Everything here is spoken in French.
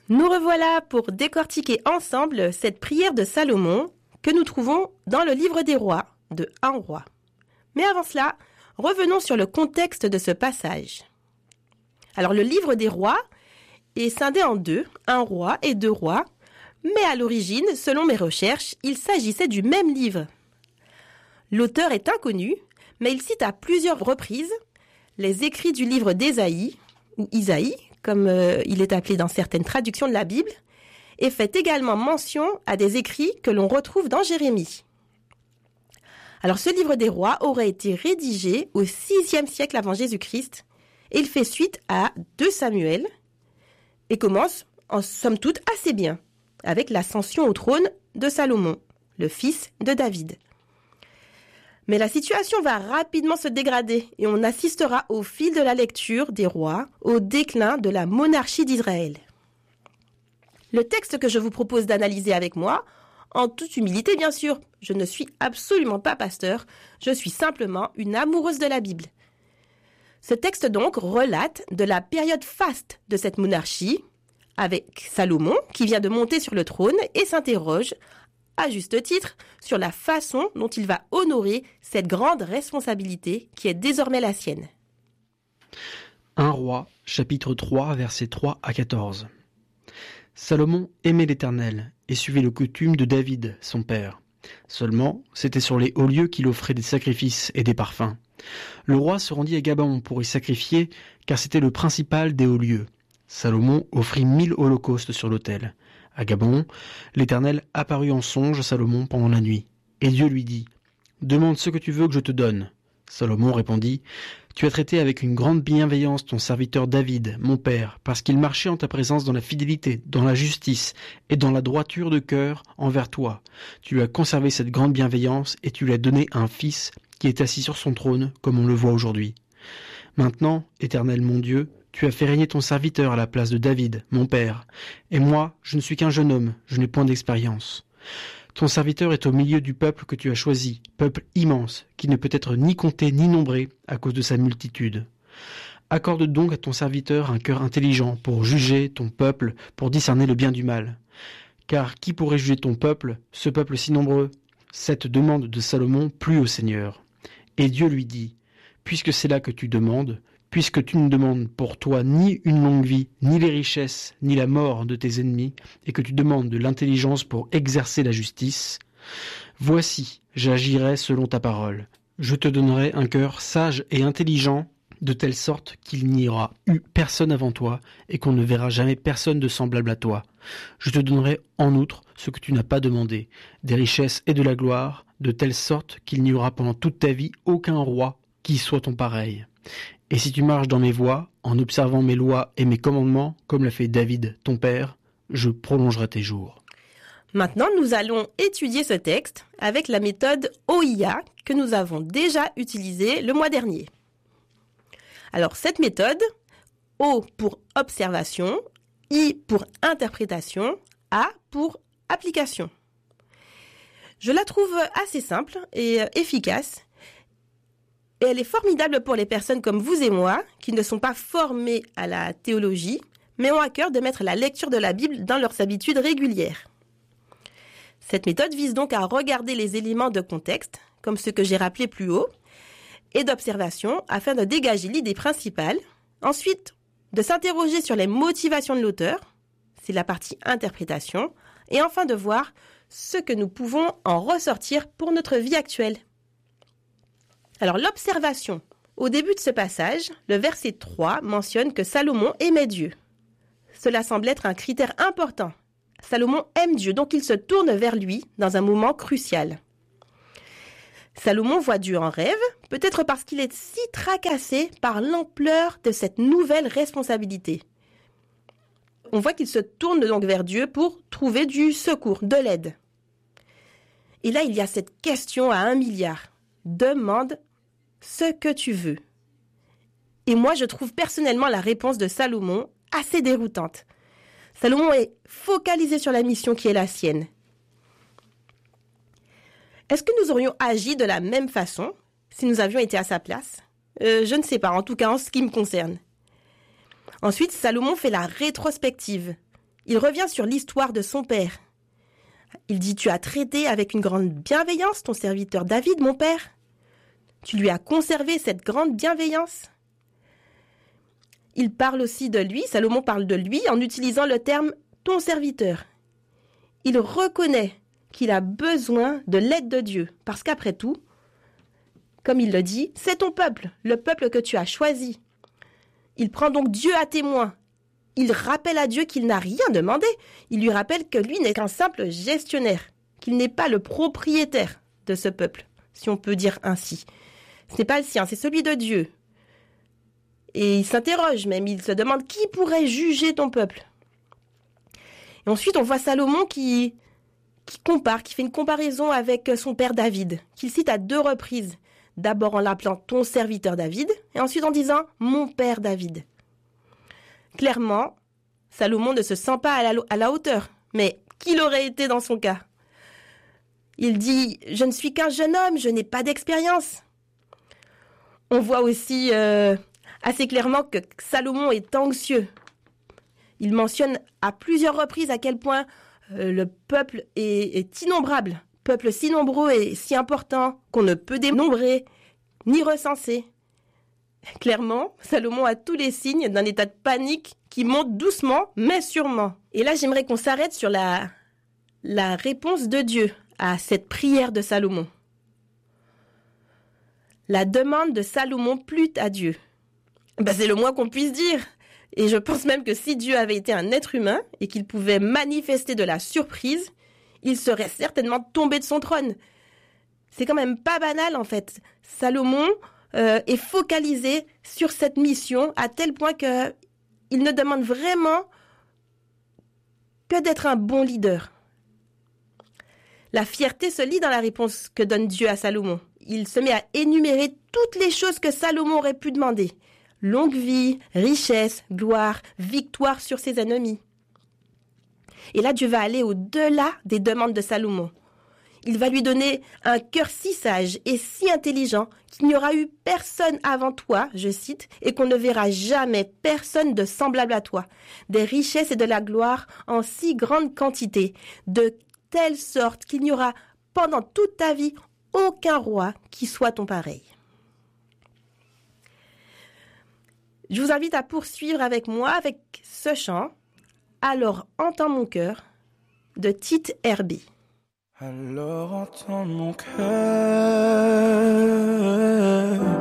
Nous revoilà pour décortiquer ensemble cette prière de Salomon que nous trouvons dans le livre des rois, de 1 roi. Mais avant cela, revenons sur le contexte de ce passage. Alors le livre des rois est scindé en deux, 1 roi et 2 rois, mais à l'origine, selon mes recherches, il s'agissait du même livre. L'auteur est inconnu, mais il cite à plusieurs reprises les écrits du livre d'Ésaïe, ou Isaïe, comme il est appelé dans certaines traductions de la Bible, et fait également mention à des écrits que l'on retrouve dans Jérémie. Alors ce livre des rois aurait été rédigé au 6e siècle avant Jésus-Christ, et il fait suite à 2 Samuel, et commence, en somme toute, assez bien, avec l'ascension au trône de Salomon, le fils de David. Mais la situation va rapidement se dégrader et on assistera au fil de la lecture des rois au déclin de la monarchie d'Israël. Le texte que je vous propose d'analyser avec moi, en toute humilité bien sûr, je ne suis absolument pas pasteur, je suis simplement une amoureuse de la Bible. Ce texte donc relate de la période faste de cette monarchie, avec Salomon qui vient de monter sur le trône et s'interroge à juste titre, sur la façon dont il va honorer cette grande responsabilité qui est désormais la sienne. 1 roi, chapitre 3, versets 3 à 14. Salomon aimait l'Éternel et suivait les coutumes de David, son père. Seulement, c'était sur les hauts lieux qu'il offrait des sacrifices et des parfums. Le roi se rendit à Gabaon pour y sacrifier, car c'était le principal des hauts lieux. Salomon offrit 1000 holocaustes sur l'autel. À Gabaon, l'Éternel apparut en songe à Salomon pendant la nuit. Et Dieu lui dit : « Demande ce que tu veux que je te donne. » Salomon répondit : « Tu as traité avec une grande bienveillance ton serviteur David, mon père, parce qu'il marchait en ta présence dans la fidélité, dans la justice et dans la droiture de cœur envers toi. Tu lui as conservé cette grande bienveillance et tu lui as donné un fils qui est assis sur son trône, comme on le voit aujourd'hui. Maintenant, Éternel mon Dieu, tu as fait régner ton serviteur à la place de David, mon père. Et moi, je ne suis qu'un jeune homme, je n'ai point d'expérience. Ton serviteur est au milieu du peuple que tu as choisi, peuple immense, qui ne peut être ni compté ni nombré à cause de sa multitude. Accorde donc à ton serviteur un cœur intelligent pour juger ton peuple, pour discerner le bien du mal. Car qui pourrait juger ton peuple, ce peuple si nombreux ? Cette demande de Salomon plut au Seigneur. Et Dieu lui dit : « Puisque c'est là que tu demandes, puisque tu ne demandes pour toi ni une longue vie, ni les richesses, ni la mort de tes ennemis, et que tu demandes de l'intelligence pour exercer la justice, voici, j'agirai selon ta parole. Je te donnerai un cœur sage et intelligent, de telle sorte qu'il n'y aura eu personne avant toi, et qu'on ne verra jamais personne de semblable à toi. Je te donnerai en outre ce que tu n'as pas demandé, des richesses et de la gloire, de telle sorte qu'il n'y aura pendant toute ta vie aucun roi qui soit ton pareil. Et si tu marches dans mes voies, en observant mes lois et mes commandements, comme l'a fait David, ton père, je prolongerai tes jours. » Maintenant, nous allons étudier ce texte avec la méthode OIA que nous avons déjà utilisée le mois dernier. Alors, cette méthode, O pour observation, I pour interprétation, A pour application. Je la trouve assez simple et efficace. Et elle est formidable pour les personnes comme vous et moi, qui ne sont pas formées à la théologie, mais ont à cœur de mettre la lecture de la Bible dans leurs habitudes régulières. Cette méthode vise donc à regarder les éléments de contexte, comme ceux que j'ai rappelés plus haut, et d'observation, afin de dégager l'idée principale. Ensuite, de s'interroger sur les motivations de l'auteur, c'est la partie interprétation, et enfin de voir ce que nous pouvons en ressortir pour notre vie actuelle. Alors l'observation. Au début de ce passage, le verset 3 mentionne que Salomon aimait Dieu. Cela semble être un critère important. Salomon aime Dieu, donc il se tourne vers lui dans un moment crucial. Salomon voit Dieu en rêve, peut-être parce qu'il est si tracassé par l'ampleur de cette nouvelle responsabilité. On voit qu'il se tourne donc vers Dieu pour trouver du secours, de l'aide. Et là, il y a cette question à 1 milliard. Demande ce que tu veux. Et moi, je trouve personnellement la réponse de Salomon assez déroutante. Salomon est focalisé sur la mission qui est la sienne. Est-ce que nous aurions agi de la même façon si nous avions été à sa place ? Je ne sais pas, en tout cas en ce qui me concerne. Ensuite, Salomon fait la rétrospective. il revient sur l'histoire de son père. Il dit « Tu as traité avec une grande bienveillance ton serviteur David, mon père. Tu lui as conservé cette grande bienveillance. » Il parle aussi de lui, Salomon parle de lui en utilisant le terme « ton serviteur ». Il reconnaît qu'il a besoin de l'aide de Dieu, parce qu'après tout, comme il le dit, c'est ton peuple, le peuple que tu as choisi. Il prend donc Dieu à témoin. Il rappelle à Dieu qu'il n'a rien demandé. Il lui rappelle que lui n'est qu'un simple gestionnaire, qu'il n'est pas le propriétaire de ce peuple, si on peut dire ainsi. Ce n'est pas le sien, c'est celui de Dieu. Et il s'interroge même, il se demande qui pourrait juger ton peuple. Et ensuite, on voit Salomon qui compare, qui fait une comparaison avec son père David, qu'il cite à 2 reprises. D'abord en l'appelant ton serviteur David, et ensuite en disant mon père David. Clairement, Salomon ne se sent pas à la hauteur, mais qu'il aurait été dans son cas. Il dit « Je ne suis qu'un jeune homme, je n'ai pas d'expérience ». On voit aussi assez clairement que Salomon est anxieux. Il mentionne à plusieurs reprises à quel point le peuple est innombrable. Peuple si nombreux et si important qu'on ne peut dénombrer ni recenser. Clairement, Salomon a tous les signes d'un état de panique qui monte doucement mais sûrement. Et là, j'aimerais qu'on s'arrête sur la réponse de Dieu à cette prière de Salomon. La demande de Salomon plut à Dieu. C'est le moins qu'on puisse dire. Et je pense même que si Dieu avait été un être humain et qu'il pouvait manifester de la surprise, il serait certainement tombé de son trône. C'est quand même pas banal en fait. Salomon est focalisé sur cette mission à tel point qu'il ne demande vraiment que d'être un bon leader. La fierté se lit dans la réponse que donne Dieu à Salomon. Il se met à énumérer toutes les choses que Salomon aurait pu demander. Longue vie, richesse, gloire, victoire sur ses ennemis. Et là, Dieu va aller au-delà des demandes de Salomon. Il va lui donner un cœur si sage et si intelligent qu'il n'y aura eu personne avant toi, je cite, et qu'on ne verra jamais personne de semblable à toi. Des richesses et de la gloire en si grande quantité, de telle sorte qu'il n'y aura pendant toute ta vie aucun roi qui soit ton pareil. Je vous invite à poursuivre avec moi avec ce chant. Alors entends mon cœur de Tite Herbie. Alors entends mon cœur,